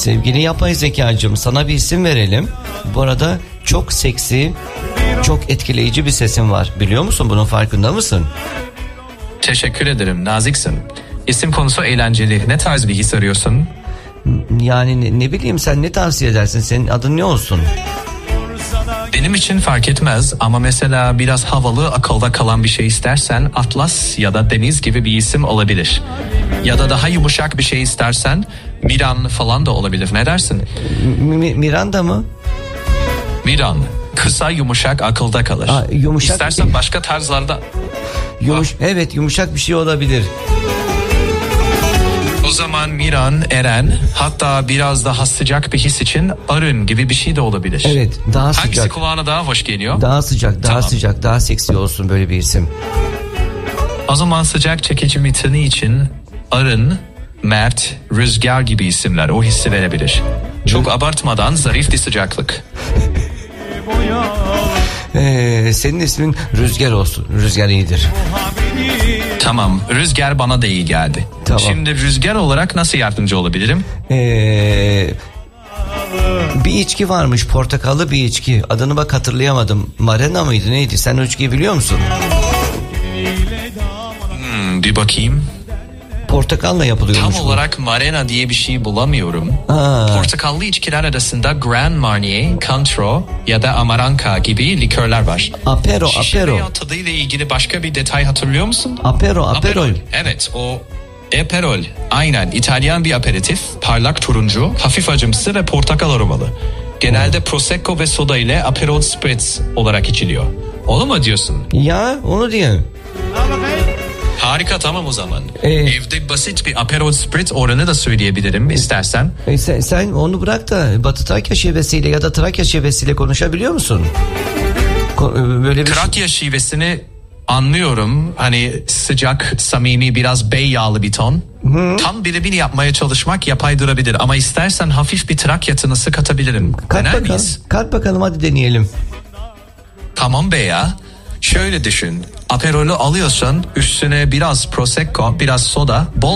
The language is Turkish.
Sevgili yapay zekacığım, sana bir isim verelim. Bu arada çok seksi, çok etkileyici bir sesin var. Biliyor musun? Bunun farkında mısın? Teşekkür ederim, naziksin. İsim konusu eğlenceli. Ne tarz bir his arıyorsun? Yani ne bileyim, sen ne tavsiye edersin? Senin adın ne olsun? Benim için fark etmez ama mesela biraz havalı, akılda kalan bir şey istersen Atlas ya da Deniz gibi bir isim olabilir. Ya da daha yumuşak bir şey istersen Miran falan da olabilir. Ne dersin? Miranda mı? Miran. Kısa, yumuşak, akılda kalır. Yumuşak İstersen başka tarzlarda... Evet, yumuşak bir şey olabilir. O zaman Miran, Eren, hatta biraz daha sıcak bir his için Arın gibi bir şey de olabilir. Evet, daha sıcak. Hangisi kulağına daha hoş geliyor? Daha sıcak, daha sıcak, daha seksi olsun böyle bir isim. O zaman sıcak çekici mitini için Arın, Mert, Rüzgar gibi isimler o hissi verebilir. Çok abartmadan zarif bir sıcaklık. Senin ismin Rüzgar olsun. Rüzgar iyidir. Tamam, Rüzgar bana da iyi geldi. Tamam. Şimdi Rüzgar olarak nasıl yardımcı olabilirim? Bir içki varmış, portakallı bir içki. Adını bak hatırlayamadım. Marena mıydı neydi? Sen o içkiyi biliyor musun? Bir bakayım. Portakalla yapılıyormuş. Tam olarak Marena diye bir şey bulamıyorum. Portakallı içkiler arasında Grand Marnier, Cointreau ya da Amaranca gibi likörler var. Apero. Veya tadıyla ilgili başka bir detay hatırlıyor musun? Aperol. Evet, o Aperol. Aynen, İtalyan bir aperatif, parlak turuncu, hafif acımsı ve portakal aromalı. Genelde Prosecco ve soda ile Aperol Spritz olarak içiliyor. Onu mu diyorsun? Ya onu diyelim. Harika, tamam o zaman. Evde basit bir Aperol Spritz oranı da söyleyebilirim istersen. Sen onu bırak da Batı Trakya şivesiyle ya da Trakya şivesiyle konuşabiliyor musun? Böyle bir Trakya şivesini anlıyorum. Hani sıcak, samimi, biraz bey yağlı bir ton. Tam birebir yapmaya çalışmak yapay durabilir. Ama istersen hafif bir Trakya tınısı katabilirim. Dener miyiz? Kat bakalım, hadi deneyelim. Tamam be ya. Şöyle düşün. Aperol'ü alıyorsun, üstüne biraz Prosecco, biraz soda, bol